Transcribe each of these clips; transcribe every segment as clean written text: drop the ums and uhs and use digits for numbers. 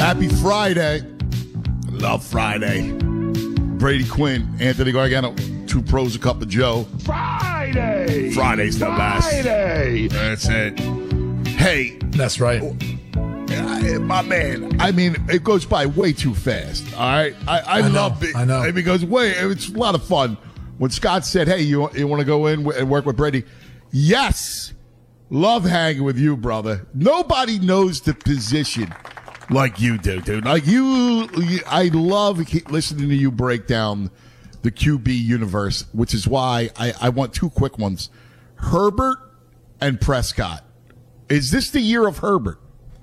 Happy Friday. Love Friday. Brady Quinn, Anthony Gargano, two pros, a cup of Joe. Friday. Friday's the best. Friday. That's it. Hey. That's right. My man, I mean, it goes by way too fast, all right? I love it. I know. It goes it's a lot of fun. When Scott said, hey, you want to go in and work with Brady? Yes. Love hanging with you, brother. Nobody knows the position like you do, dude. Like I love listening to you break down the QB universe, which is why I want two quick ones. Herbert and Prescott. Is this the year of Herbert?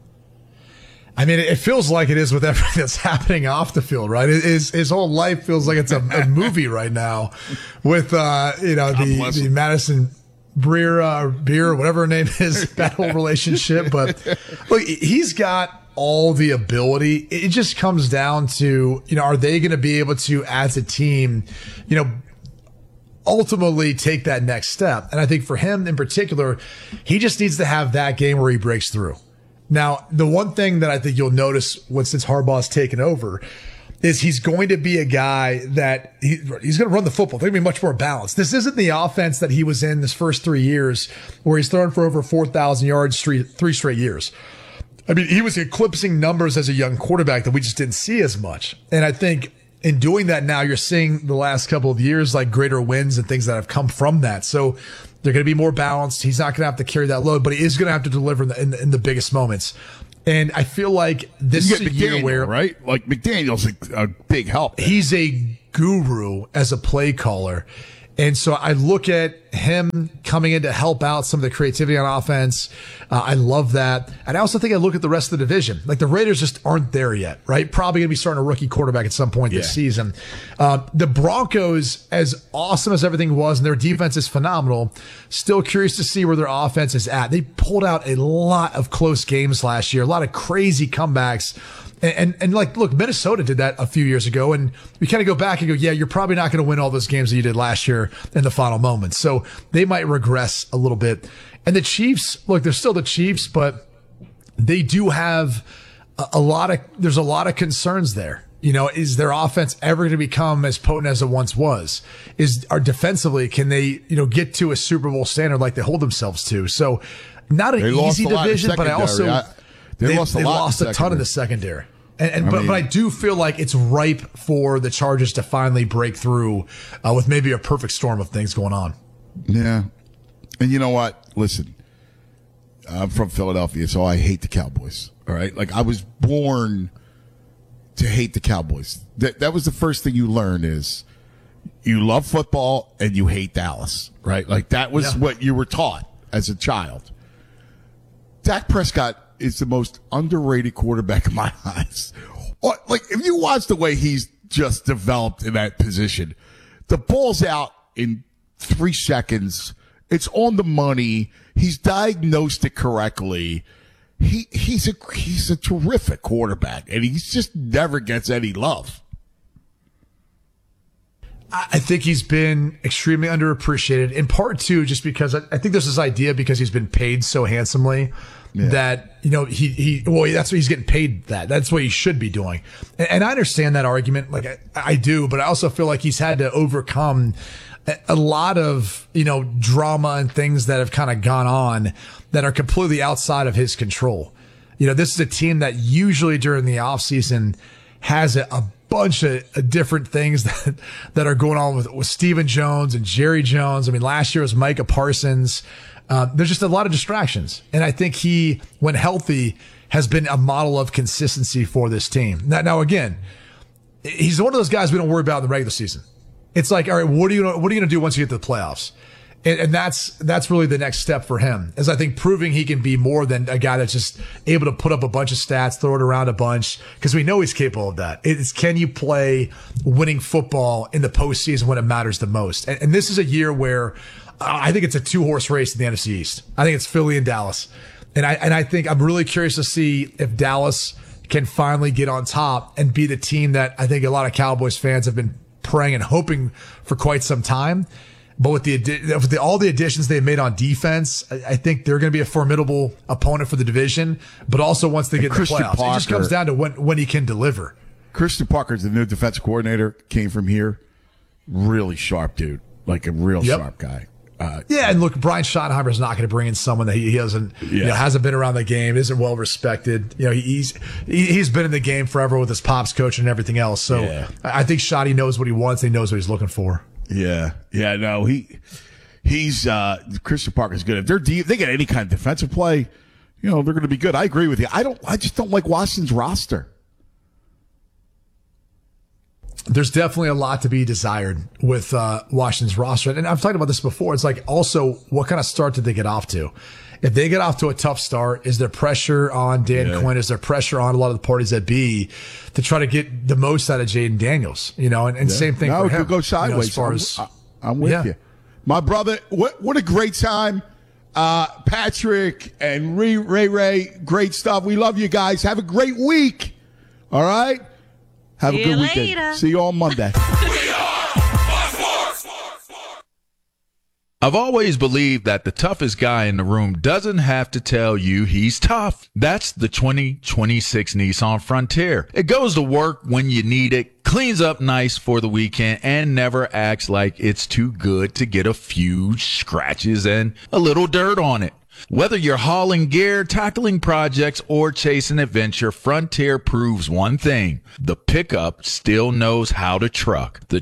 I mean, it feels like it is with everything that's happening off the field, right? His whole life feels like it's a movie right now with, the Madison Beer, whatever her name is, that whole relationship. But look, he's got all the ability. It just comes down to, are they going to be able to, as a team, ultimately take that next step? And I think for him in particular, he just needs to have that game where he breaks through. Now, the one thing that I think you'll notice since Harbaugh's taken over is he's going to be a guy that he's going to run the football. They're going to be much more balanced. This isn't the offense that he was in this first 3 years where he's thrown for over 4,000 yards three straight years. I mean, he was eclipsing numbers as a young quarterback that we just didn't see as much. And I think in doing that now, you're seeing the last couple of years like greater wins and things that have come from that. So they're going to be more balanced. He's not going to have to carry that load, but he is going to have to deliver in the biggest moments. And I feel like this is a year where, right? Like McDaniel's a big help. He's a guru as a play caller. And so I look at him coming in to help out some of the creativity on offense. I love that. And I also think I look at the rest of the division. Like the Raiders just aren't there yet, right? Probably going to be starting a rookie quarterback at some point this season. The Broncos, as awesome as everything was, and their defense is phenomenal, still curious to see where their offense is at. They pulled out a lot of close games last year, a lot of crazy comebacks. And like, look, Minnesota did that a few years ago, and we kind of go back and go, yeah, you're probably not going to win all those games that you did last year in the final moments. So they might regress a little bit. And the Chiefs, look, they're still the Chiefs, but they do have there's a lot of concerns there. Is their offense ever going to become as potent as it once was? Defensively, can they, get to a Super Bowl standard like they hold themselves to? So not an easy division, but they lost a ton in the secondary. But I do feel like it's ripe for the Chargers to finally break through with maybe a perfect storm of things going on. Yeah. And you know what? Listen, I'm from Philadelphia, so I hate the Cowboys. All right? Like, I was born to hate the Cowboys. That was the first thing you learn is you love football and you hate Dallas, right? Like, that was what you were taught as a child. Dak Prescott is the most underrated quarterback in my eyes. Like, if you watch the way he's just developed in that position, the ball's out in 3 seconds. It's on the money. He's diagnosed it correctly. He's a terrific quarterback, and he just never gets any love. I think he's been extremely underappreciated, in part too, just because I think there's this idea because he's been paid so handsomely that, that's what he's getting paid. That's what he should be doing. And I understand that argument. Like I do, but I also feel like he's had to overcome a lot of, drama and things that have kind of gone on that are completely outside of his control. This is a team that usually during the offseason has a bunch of different things that are going on with Stephen Jones and Jerry Jones. I mean, last year was Micah Parsons. There's just a lot of distractions. And I think he, when healthy, has been a model of consistency for this team. Now again, he's one of those guys we don't worry about in the regular season. It's like, all right, what are you going to do once you get to the playoffs? And that's really the next step for him, is I think proving he can be more than a guy that's just able to put up a bunch of stats, throw it around a bunch, because we know he's capable of that. It's, can you play winning football in the postseason when it matters the most? And this is a year where I think it's a 2-horse race in the NFC East. I think it's Philly and Dallas. And I think I'm really curious to see if Dallas can finally get on top and be the team that I think a lot of Cowboys fans have been praying and hoping for quite some time. But with all the additions they've made on defense, I think they're going to be a formidable opponent for the division. But also once they get in the playoffs, it just comes down to when he can deliver. Christian Parker's the new defensive coordinator. Came from here. Really sharp dude. Like a real sharp guy. And look, Brian Schottenheimer's not going to bring in someone that he hasn't been around the game, isn't well respected. He's been in the game forever with his pops coach and everything else. So I think Schotty knows what he wants. He knows what he's looking for. Yeah. No, he's Christian Parker's good. If they get any kind of defensive play, they're going to be good. I agree with you. I just don't like Washington's roster. There's definitely a lot to be desired with Washington's roster. And I've talked about this before. It's like also what kind of start did they get off to? If they get off to a tough start, is there pressure on Dan Quinn? Is there pressure on a lot of the parties that be to try to get the most out of Jaden Daniels? And same thing for him. It could go sideways. As far as, I'm with you. My brother, what a great time. Patrick and Ray, great stuff. We love you guys. Have a great week. All right? Have a good weekend. See you on Monday. I've always believed that the toughest guy in the room doesn't have to tell you he's tough. That's the 2026 Nissan Frontier. It goes to work when you need it, cleans up nice for the weekend, and never acts like it's too good to get a few scratches and a little dirt on it. Whether you're hauling gear, tackling projects, or chasing adventure, Frontier proves one thing. The pickup still knows how to truck. The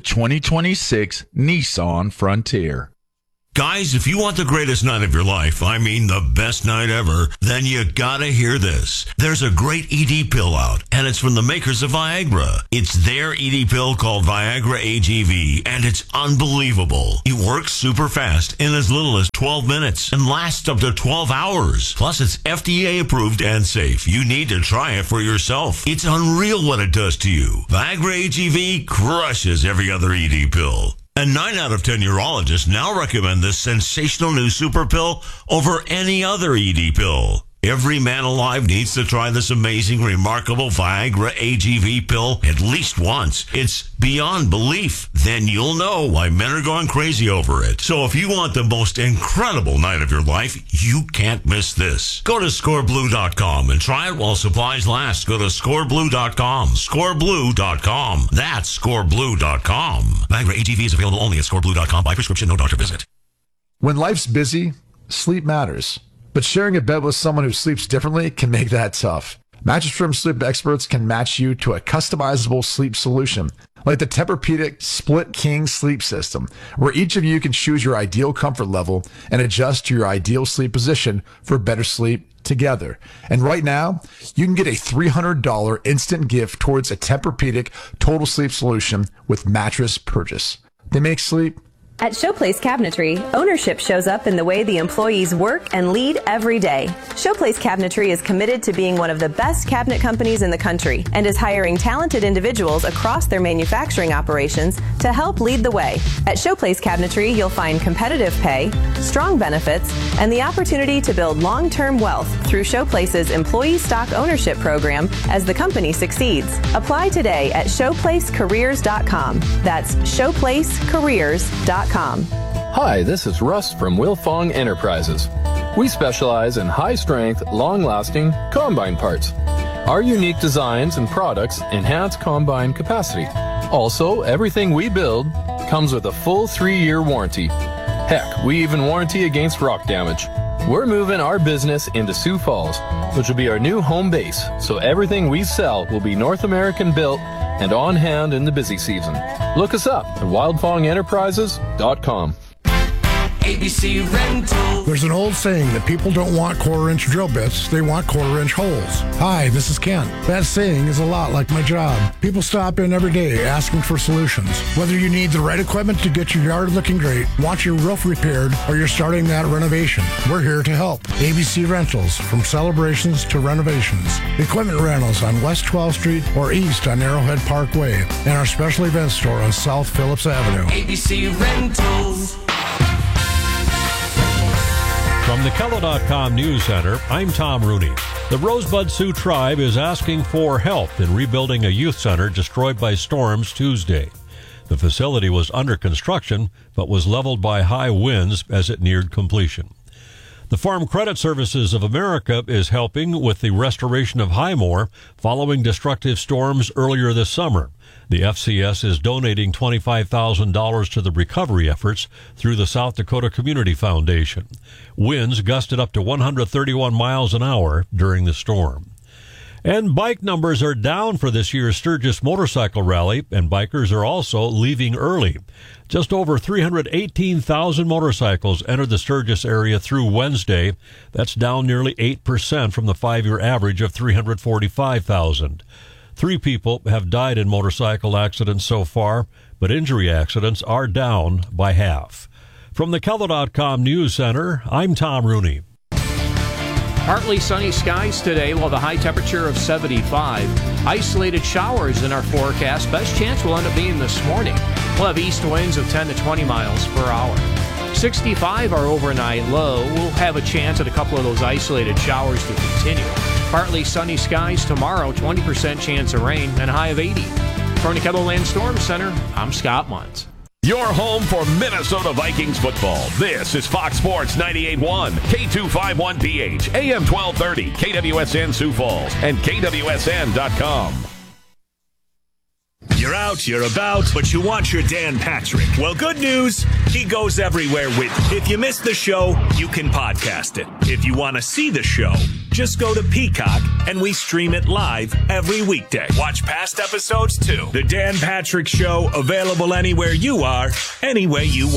2026 Nissan Frontier. Guys, if you want the greatest night of your life, I mean the best night ever, then you gotta hear this. There's a great ED pill out, and it's from the makers of Viagra. It's their ED pill called Viagra AGV, and it's unbelievable. It works super fast in as little as 12 minutes and lasts up to 12 hours. Plus, it's FDA approved and safe. You need to try it for yourself. It's unreal what it does to you. Viagra AGV crushes every other ED pill. And 9 out of 10 urologists now recommend this sensational new super pill over any other ED pill. Every man alive needs to try this amazing, remarkable Viagra AGV pill at least once. It's beyond belief. Then you'll know why men are going crazy over it. So if you want the most incredible night of your life, you can't miss this. Go to scoreblue.com and try it while supplies last. Go to scoreblue.com. Scoreblue.com. That's scoreblue.com. Viagra AGV is available only at scoreblue.com by prescription, no doctor visit. When life's busy, sleep matters. But sharing a bed with someone who sleeps differently can make that tough. Mattress Firm sleep experts can match you to a customizable sleep solution, like the Tempur-Pedic Split King Sleep System, where each of you can choose your ideal comfort level and adjust to your ideal sleep position for better sleep together. And right now, you can get a $300 instant gift towards a Tempur-Pedic Total Sleep Solution with mattress purchase. They make sleep. At Showplace Cabinetry, ownership shows up in the way the employees work and lead every day. Showplace Cabinetry is committed to being one of the best cabinet companies in the country and is hiring talented individuals across their manufacturing operations to help lead the way. At Showplace Cabinetry, you'll find competitive pay, strong benefits, and the opportunity to build long-term wealth through Showplace's employee stock ownership program as the company succeeds. Apply today at showplacecareers.com. That's showplacecareers.com. Hi, this is Russ from Wilfong Enterprises. We specialize in high-strength, long-lasting combine parts. Our unique designs and products enhance combine capacity. Also, everything we build comes with a full 3-year warranty. Heck, we even warranty against rock damage. We're moving our business into Sioux Falls, which will be our new home base, so everything we sell will be North American built and on hand in the busy season. Look us up at wildfongenterprises.com. ABC Rental. There's an old saying that people don't want quarter-inch drill bits, they want quarter-inch holes. Hi, this is Kent. That saying is a lot like my job. People stop in every day asking for solutions. Whether you need the right equipment to get your yard looking great, want your roof repaired, or you're starting that renovation, we're here to help. ABC Rentals, from celebrations to renovations. Equipment rentals on West 12th Street or east on Arrowhead Parkway, and our special event store on South Phillips Avenue. ABC Rentals. From the Kello.com News Center, I'm Tom Rooney. The Rosebud Sioux Tribe is asking for help in rebuilding a youth center destroyed by storms Tuesday. The facility was under construction, but was leveled by high winds as it neared completion. The Farm Credit Services of America is helping with the restoration of Highmore following destructive storms earlier this summer. The FCS is donating $25,000 to the recovery efforts through the South Dakota Community Foundation. Winds gusted up to 131 miles an hour during the storm. And bike numbers are down for this year's Sturgis Motorcycle Rally, and bikers are also leaving early. Just over 318,000 motorcycles entered the Sturgis area through Wednesday. That's down nearly 8% from the 5-year average of 345,000. 3 people have died in motorcycle accidents so far, but injury accidents are down by half. From the KELO.com News Center, I'm Tom Rooney. Partly sunny skies today, while the high temperature of 75. Isolated showers in our forecast. Best chance will end up being this morning. We'll have east winds of 10 to 20 miles per hour. 65 our overnight low. We'll have a chance at a couple of those isolated showers to continue. Partly sunny skies tomorrow, 20% chance of rain, and a high of 80. From the KELOLAND Storm Center, I'm Scott Muntz. Your home for Minnesota Vikings football. This is Fox Sports 98.1, K251PH, AM 1230, KWSN Sioux Falls, and KWSN.com. You're out, you're about, but you want your Dan Patrick. Well, good news, he goes everywhere with you. If you missed the show, you can podcast it. If you want to see the show, just go to Peacock, and we stream it live every weekday. Watch past episodes, too. The Dan Patrick Show, available anywhere you are, any way you want.